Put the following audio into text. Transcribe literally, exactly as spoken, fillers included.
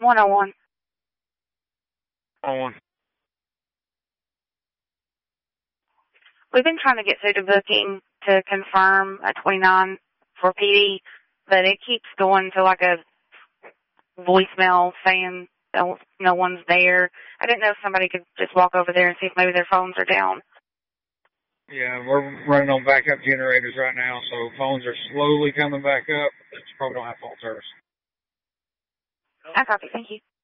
one oh one. one oh one. We've been trying to get through to booking to confirm a twenty-nine for P D, but it keeps going to like a voicemail saying no, no one's there. I didn't know if somebody could just walk over there and see if maybe their phones are down. Yeah, we're running on backup generators right now, so phones are slowly coming back up. It's probably don't have phone service. I copy. Thank you.